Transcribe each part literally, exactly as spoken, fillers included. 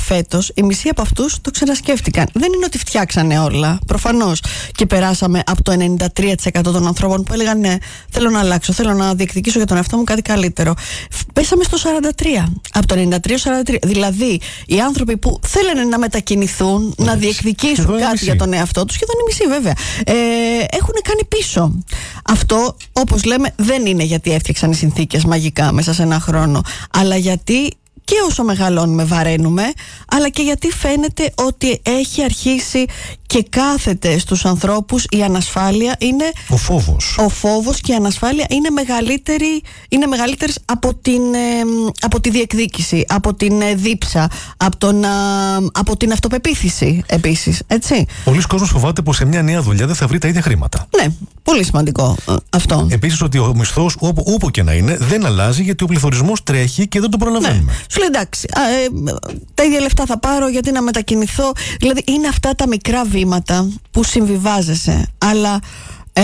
φέτος οι μισοί από αυτούς το ξανασκέφτηκαν. Δεν είναι ότι φτιάξανε όλα, προφανώς. Και περάσαμε από το ενενήντα τρία τοις εκατό των ανθρώπων που έλεγαν ναι, θέλω να αλλάξω, θέλω να διεκδικήσω για τον εαυτό μου κάτι καλύτερο. Πέσαμε στο σαράντα τρία. Από το ενενήντα τρία στο σαράντα τρία. Δηλαδή, οι άνθρωποι που θέλανε να μετακινηθούν, να διεκδικήσουν κάτι μισή. για τον εαυτό τους, σχεδόν η μισή βέβαια, ε, έχουν κάνει πίσω. Αυτό, όπως λέμε, δεν είναι γιατί έφτιαξαν οι συνθήκες μαγικά μέσα σε ένα χρόνο, αλλά γιατί και όσο μεγαλώνουμε βαραίνουμε, αλλά και γιατί φαίνεται ότι έχει αρχίσει και κάθεται στους ανθρώπους η ανασφάλεια είναι... Ο φόβος. Ο φόβος και η ανασφάλεια είναι μεγαλύτερη, είναι μεγαλύτερες από, την, ε, από τη διεκδίκηση, από την ε, δίψα, από, τον, α, από την αυτοπεποίθηση επίσης, έτσι. Πολλοί κόσμος φοβάται πως σε μια νέα δουλειά δεν θα βρει τα ίδια χρήματα. Ναι, πολύ σημαντικό ε, αυτό. Επίσης ότι ο μισθός όπου, όπου και να είναι δεν αλλάζει γιατί ο πληθωρισμός τρέχει και δεν τον προλαβαίνουμε. Ναι. Σου λέει εντάξει, α, ε, τα ίδια λεφτά θα πάρω γιατί να μετακινηθώ. Δηλαδή είναι αυτά τα μικρά βήματα που συμβιβάζεσαι. Αλλά ε,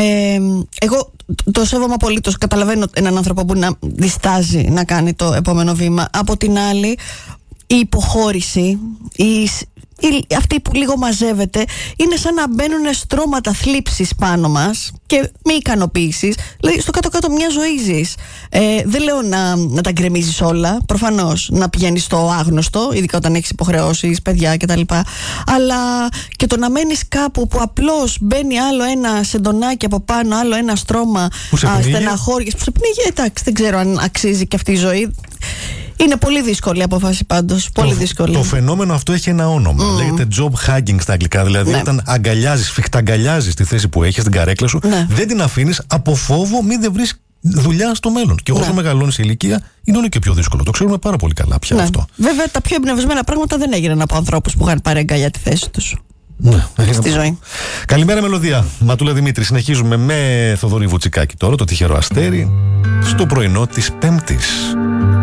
εγώ το σέβομαι απολύτως. Καταλαβαίνω έναν άνθρωπο που να διστάζει να κάνει το επόμενο βήμα. Από την άλλη, η υποχώρηση, η, η, αυτή που λίγο μαζεύεται, είναι σαν να μπαίνουν στρώματα θλίψης πάνω μας και μη ικανοποίησης. Δηλαδή, στο κάτω-κάτω μια ζωή ζεις. Ε, δεν λέω να, να τα γκρεμίζεις όλα, προφανώς να πηγαίνεις στο άγνωστο, ειδικά όταν έχεις υποχρεώσεις, παιδιά κτλ. Αλλά και το να μένεις κάπου που απλώς μπαίνει άλλο ένα σεντονάκι από πάνω, άλλο ένα στρώμα στεναχώριας που σε πνίγει, εντάξει, δεν ξέρω αν αξίζει και αυτή η ζωή. Είναι πολύ δύσκολη η απόφαση πάντως. Πολύ το, δύσκολη. Το φαινόμενο αυτό έχει ένα όνομα. Mm. Λέγεται job hugging στα αγγλικά. Δηλαδή, ναι. όταν αγκαλιάζεις, φιχταγκαλιάζεις τη θέση που έχεις, την καρέκλα σου, ναι. δεν την αφήνεις από φόβο μην δεν βρεις δουλειά στο μέλλον. Και όσο ναι. μεγαλώνεις η ηλικία, είναι όλο και πιο δύσκολο. Το ξέρουμε πάρα πολύ καλά πια ναι. αυτό. Βέβαια, τα πιο εμπνευσμένα πράγματα δεν έγιναν από ανθρώπους που είχαν πάρει αγκαλιά τη θέση τους. Ναι, στη ζωή. Καλημέρα, Μελωδία. Ματούλα Δημήτρη. Συνεχίζουμε με Θοδωρή Βουτσικάκη τώρα, το τυχερό αστέρι, στο πρωινό της Πέμπτης.